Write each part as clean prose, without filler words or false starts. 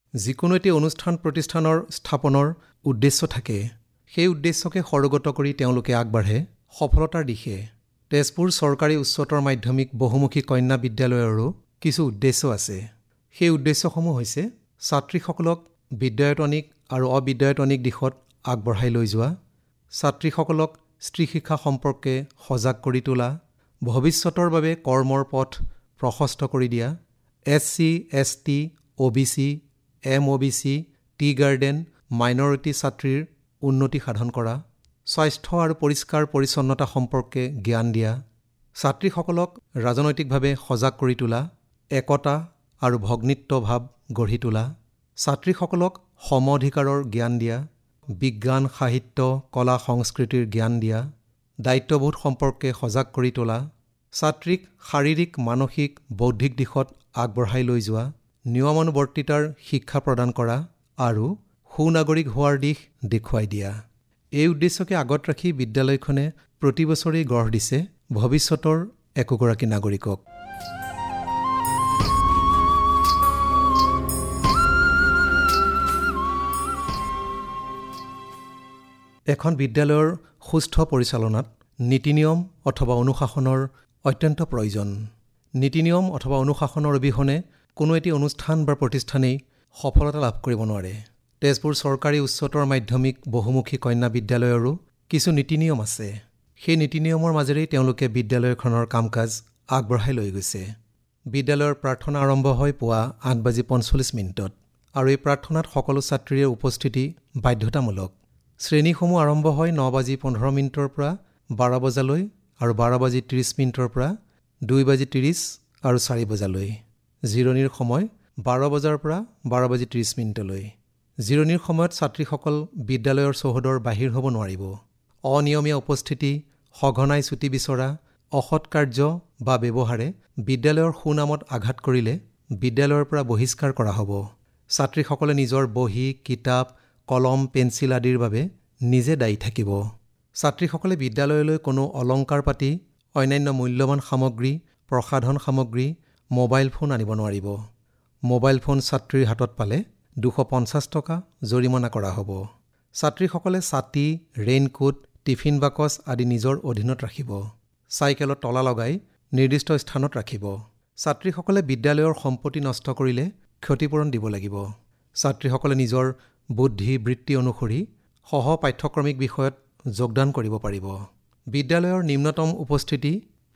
যিকোনো এটি অনুষ্ঠান প্ৰতিষ্ঠানৰ স্থাপনৰ উদ্দেশ্য থাকে সেই উদ্দেশ্যকে সৰগত কৰি তেওঁলোকে আগবাঢ়ে সফলতাৰ দিশে। তেজপুৰ চৰকাৰী উচ্চতৰ মাধ্যমিক বহুমুখী কন্যা বিদ্যালয়ৰো কিছু উদ্দেশ্য আছে। সেই উদ্দেশ্যসমূহ হৈছে ছাত্ৰীসকলক বিদ্যায়তনিক আৰু অবিদ্যায়তনিক দিশত আগবঢ়াই লৈ যোৱা, ছাত্ৰীসকলক স্ত্ৰী শিক্ষা সম্পৰ্কে সজাগ কৰি তোলা, ভৱিষ্যতৰ বাবে কৰ্মৰ পথ প্ৰশস্ত কৰি দিয়া, SC, ST, OBC, MOBC, tea garden, minority ছাত্ৰীৰ উন্নতি সাধন কৰা, স্বাস্থ্য আৰু পৰিষ্কাৰ পৰিচ্ছন্নতা সম্পৰ্কে জ্ঞান দিয়া, ছাত্ৰীসকলক ৰাজনৈতিকভাৱে সজাগ কৰি তোলা, একতা আৰু ভগ্নীত্ব ভাৱ গঢ়ি তোলা, ছাত্ৰীসকলক সম অধিকাৰৰ জ্ঞান দিয়া, বিজ্ঞান, সাহিত্য, কলা সংস্কৃতিৰ জ্ঞান দিয়া, দায়িত্ববোধ সম্পৰ্কে সজাগ কৰি তোলা, ছাত্ৰীক শাৰীৰিক, মানসিক, বৌদ্ধিক দিশত আগবঢ়াই লৈ যোৱা, নিয়মানুৱৰ্তিতাৰ শিক্ষা প্ৰদান কৰা আৰু সুনাগৰিক হোৱাৰ দিশ দেখুৱাই দিয়া। এই উদ্দেশ্যকে আগত ৰাখি বিদ্যালয়খনে প্ৰতি বছৰেই গঢ় দিছে ভৱিষ্যতৰ একোগৰাকী নাগৰিকক। এখন বিদ্যালয়ৰ সুস্থ পৰিচালনাত নীতি নিয়ম অথবা অনুশাসনৰ অত্যন্ত প্ৰয়োজন। নীতি নিয়ম অথবা অনুশাসনৰ অবিহনে কোনো এটি অনুষ্ঠান বা প্ৰতিষ্ঠানেই সফলতা লাভ কৰিব নোৱাৰে। তেজপুৰ চৰকাৰী উচ্চতৰ মাধ্যমিক বহুমুখী কন্যা বিদ্যালয়ৰো কিছু নীতি নিয়ম আছে। সেই নীতি নিয়মৰ মাজেৰেই তেওঁলোকে বিদ্যালয়খনৰ কাম কাজ আগবঢ়াই লৈ গৈছে। বিদ্যালয়ৰ প্ৰাৰ্থনা আৰম্ভ হয় পুৱা 8:45 আৰু এই প্ৰাৰ্থনাত সকলো ছাত্ৰীৰে উপস্থিতি বাধ্যতামূলক। শ্ৰেণীসমূহ আৰম্ভ হয় 9:15 পৰা 12 বজালৈ আৰু 12:30 পৰা 2:30 আৰু 4 বজালৈ। জিৰণিৰ সময় 12 বজাৰ পৰা 12:30 জিৰণিৰ সময়ত ছাত্ৰীসকল বিদ্যালয়ৰ চৌহদৰ বাহিৰ হ'ব নোৱাৰিব। অনিয়মীয়া উপস্থিতি, সঘনাই ছুটি বিচৰা, অসৎ কাৰ্য বা ব্যৱহাৰে বিদ্যালয়ৰ সুনামত আঘাত কৰিলে বিদ্যালয়ৰ পৰা বহিষ্কাৰ কৰা হ'ব। ছাত্ৰীসকলে নিজৰ বহী, কিতাপ, কলম, পেঞ্চিল আদিৰ বাবে নিজে দায়ী থাকিব। ছাত্ৰীসকলে বিদ্যালয়লৈ কোনো অলংকাৰ পাতি, অন্যান্য মূল্যৱান সামগ্ৰী, প্ৰসাধন সামগ্ৰী, মোবাইল ফোন আনিব নোৱাৰিব। মোবাইল ফোন ছাত্ৰীৰ হাতত পালে 250 টকা জৰিমনা কৰা হ'ব। ছাত্ৰীসকলে ছাতি, ৰেইনকোট, টিফিন বাকচ আদি নিজৰ অধীনত ৰাখিব। চাইকেলত তলা লগাই নিৰ্দিষ্ট স্থানত ৰাখিব। ছাত্ৰীসকলে বিদ্যালয়ৰ সম্পত্তি নষ্ট কৰিলে ক্ষতিপূৰণ দিব লাগিব। ছাত্ৰীসকলে নিজৰ বুদ্ধি, বৃত্তি অনুসৰি সহ পাঠ্যক্ৰমিক বিষয়ত যোগদান কৰিব পাৰিব। বিদ্যালয়ৰ নিম্নতম উপস্থিতি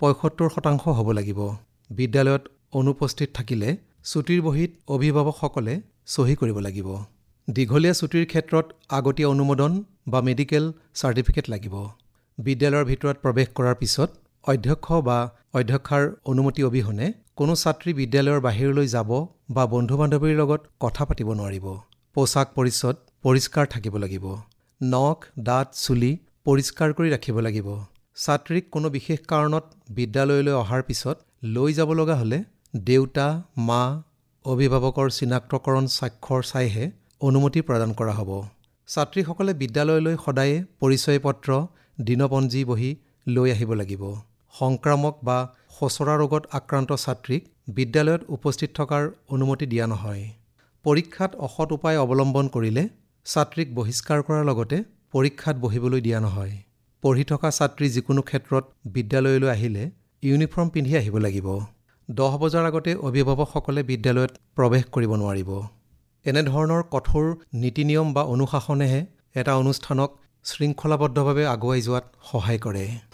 75% হ'ব লাগিব। বিদ্যালয়ত অনুপস্থিত থাকিলে ছুটিৰ বহীত অভিভাৱকসকলে চহী কৰিব লাগিব। দীঘলীয়া ছুটিৰ ক্ষেত্ৰত আগতীয়া অনুমোদন বা মেডিকেল চাৰ্টিফিকেট লাগিব। বিদ্যালয়ৰ ভিতৰত প্ৰৱেশ কৰাৰ পিছত অধ্যক্ষ বা অধ্যক্ষাৰ অনুমতি অবিহনে কোনো ছাত্ৰী বিদ্যালয়ৰ বাহিৰলৈ যাব বা বন্ধু-বান্ধৱীৰ লগত কথা পাতিব নোৱাৰিব। পোছাক পৰিচ্ছদ পৰিষ্কাৰ থাকিব লাগিব। নখ, দাঁত, চুলি পৰিষ্কাৰ কৰি ৰাখিব লাগিব। ছাত্ৰীক কোনো বিশেষ কাৰণত বিদ্যালয়লৈ অহাৰ পিছত লৈ যাব লগা হ'লে দেউতা, মা, অভিভাৱকৰ চিনাক্তকৰণ স্বাক্ষৰ চাইহে অনুমতি প্ৰদান কৰা হ'ব। ছাত্ৰীসকলে বিদ্যালয়লৈ সদায়ে পৰিচয় পত্ৰ, দিনপঞ্জী বহি লৈ আহিব লাগিব। সংক্ৰামক বা খচৰা ৰোগত আক্ৰান্ত ছাত্ৰীক বিদ্যালয়ত উপস্থিত থকাৰ অনুমতি দিয়া নহয়। পৰীক্ষাত অসৎ উপায় অৱলম্বন কৰিলে ছাত্ৰীক বহিষ্কাৰ কৰাৰ লগতে পৰীক্ষাত বহিবলৈ দিয়া নহয়। পঢ়ি থকা ছাত্ৰী যিকোনো ক্ষেত্ৰত বিদ্যালয়লৈ আহিলে ইউনিফৰ্ম পিন্ধি আহিব লাগিব। 10 বজাৰ আগতে অভিভাৱকসকলে বিদ্যালয়ত প্ৰৱেশ কৰিব নোৱাৰিব। এনেধৰণৰ কঠোৰ নীতি নিয়ম বা অনুশাসনেহে এটা অনুষ্ঠানক শৃংখলাবদ্ধভাৱে আগুৱাই যোৱাত সহায় কৰে।